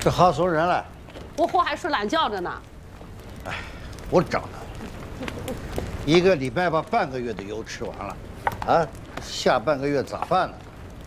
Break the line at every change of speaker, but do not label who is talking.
这好送人了。
我活还睡懒觉着呢。
哎，我找他，一个礼拜把半个月的油吃完了，啊，下半个月咋办呢？